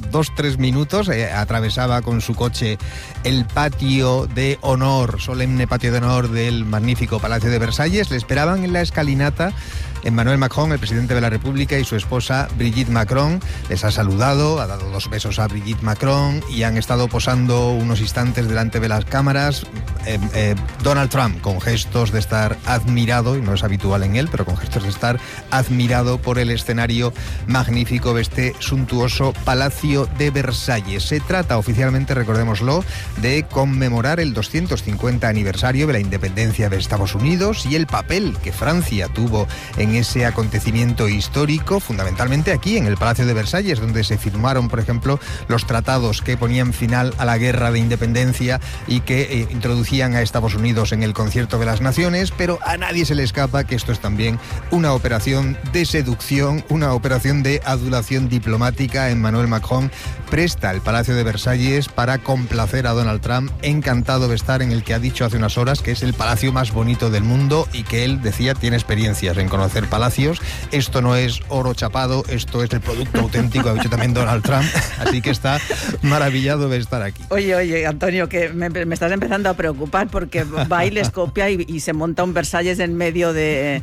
2-3 minutos, atravesaba con su coche el patio de honor, solemne patio de honor del magnífico Palacio de Versalles. Le esperaban en la escalinata Emmanuel Macron, el presidente de la República, y su esposa Brigitte Macron. Les ha saludado, ha dado 2 besos a Brigitte Macron y han estado posando unos instantes delante de las cámaras. Donald Trump, con gestos de estar admirado, y no es habitual en él, pero con gestos de estar admirado por el escenario magnífico de este suntuoso Palacio de Versalles. Se trata oficialmente, recordémoslo, de conmemorar el 250 aniversario de la independencia de Estados Unidos y el papel que Francia tuvo en ese acontecimiento histórico, fundamentalmente aquí en el Palacio de Versalles, donde se firmaron, por ejemplo, los tratados que ponían final a la guerra de independencia y que introducían a Estados Unidos en el concierto de las naciones. Pero a nadie se le escapa que esto es también una operación de seducción, una operación de adulación diplomática. Emmanuel Macron presta el Palacio de Versalles para complacer a Donald Trump, encantado de estar en el que ha dicho hace unas horas que es el palacio más bonito del mundo y que él, decía, tiene experiencias en conocer palacios. Esto no es oro chapado, esto es el producto auténtico, ha dicho también Donald Trump, así que está maravillado de estar aquí. Oye, Antonio, que me estás empezando a preocupar porque va y les copia y se monta un Versalles en medio de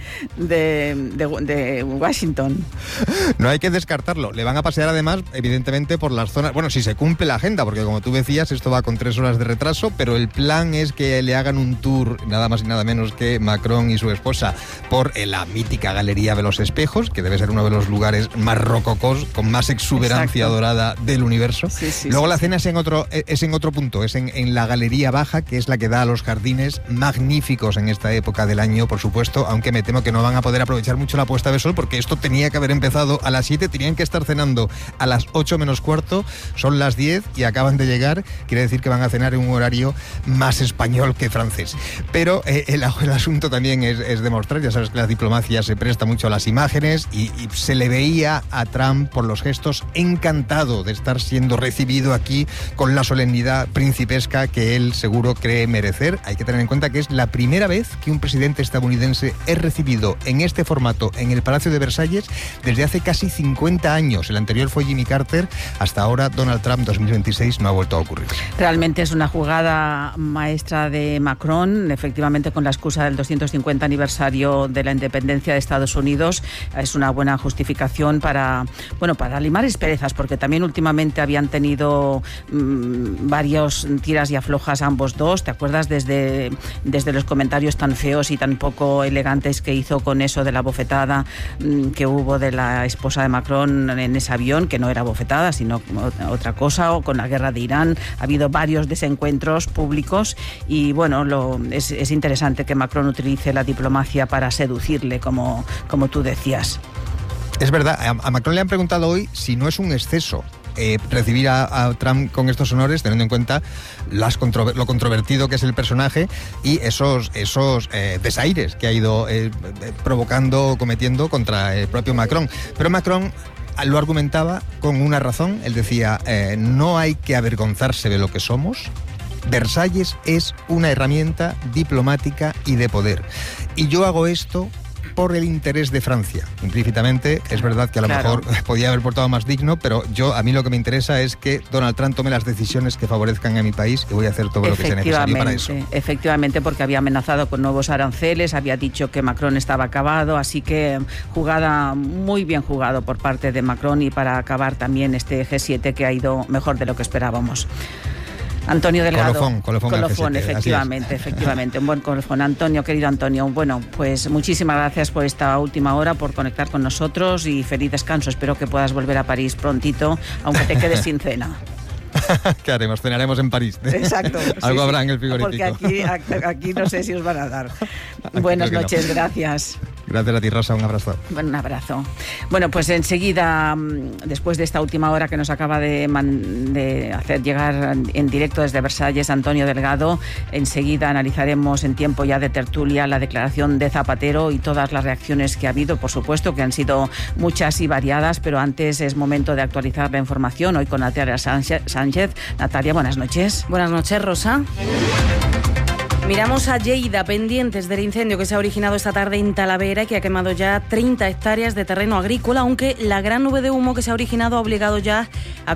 Washington. No hay que descartarlo. Le van a pasear además, evidentemente, por las zonas... Bueno, si se cumple la agenda, porque como tú decías, esto va con 3 horas de retraso, pero el plan es que le hagan un tour, nada más y nada menos que Macron y su esposa, por la mítica Galería de los Espejos, que debe ser uno de los lugares más rococós, con más exuberancia Exacto. dorada del universo. Sí, Luego la cena es en otro punto, es en la Galería Baja, que es la que da a los jardines magníficos en esta época del año, por supuesto, aunque me temo que no van a poder aprovechar mucho la puesta de sol, porque esto tenía que haber empezado a las 7, tenían que estar cenando a las 8 menos cuarto, son las 10 y acaban de llegar, quiere decir que van a cenar en un horario más español que francés. Pero el asunto también es demostrar, ya sabes que la diplomacia se presta mucho a las imágenes y se le veía a Trump por los gestos encantado de estar siendo recibido aquí con la solemnidad principesca que él seguro cree merecer. Hay que tener en cuenta que es la primera vez que un presidente estadounidense es recibido en este formato en el Palacio de Versalles desde hace casi 50 años. El anterior fue Jimmy Carter. Hasta ahora Donald Trump 2026 no ha vuelto a ocurrir. Realmente es una jugada maestra de Macron, efectivamente con la excusa del 250 aniversario de la independencia de Estados Unidos. Es una buena justificación para limar asperezas, porque también últimamente habían tenido varios tiras y aflojas ambos dos. ¿Te acuerdas desde los comentarios tan feos y tan poco elegantes que hizo con eso de la bofetada que hubo de la esposa de Macron en ese avión, que no era bofetada, sino otra cosa, o con la guerra de Irán? Ha habido varios desencuentros públicos y es interesante que Macron utilice la diplomacia para seducirle, como tú decías. Es verdad, a Macron le han preguntado hoy si no es un exceso recibir a Trump con estos honores, teniendo en cuenta lo controvertido que es el personaje y esos desaires que ha ido cometiendo contra el propio Macron. Pero Macron lo argumentaba con una razón. Él decía, no hay que avergonzarse de lo que somos. Versalles es una herramienta diplomática y de poder. Y yo hago esto por el interés de Francia. Implícitamente, es verdad que a lo mejor podía haber portado más digno, pero a mí lo que me interesa es que Donald Trump tome las decisiones que favorezcan a mi país y voy a hacer todo lo que sea necesario para eso. Efectivamente, porque había amenazado con nuevos aranceles, había dicho que Macron estaba acabado, así que jugada, muy bien jugado por parte de Macron y para acabar también este G7 que ha ido mejor de lo que esperábamos. Antonio Delgado. Colofón, efectivamente, un buen colofón. Antonio, querido Antonio, pues muchísimas gracias por esta última hora, por conectar con nosotros y feliz descanso. Espero que puedas volver a París prontito, aunque te quedes sin cena. ¿Qué haremos? Cenaremos en París. Exacto. Algo habrá en el frigorífico. Porque aquí no sé si os van a dar. Buenas noches, gracias. Gracias a ti, Rosa, un abrazo. Un abrazo. Pues enseguida, después de esta última hora que nos acaba de hacer llegar en directo desde Versalles Antonio Delgado, enseguida analizaremos en tiempo ya de tertulia la declaración de Zapatero y todas las reacciones que ha habido, por supuesto, que han sido muchas y variadas, pero antes es momento de actualizar la información, hoy con Natalia Sánchez. Natalia, buenas noches. Buenas noches, Rosa. Miramos a Lleida, pendientes del incendio que se ha originado esta tarde en Talavera y que ha quemado ya 30 hectáreas de terreno agrícola, aunque la gran nube de humo que se ha originado ha obligado ya a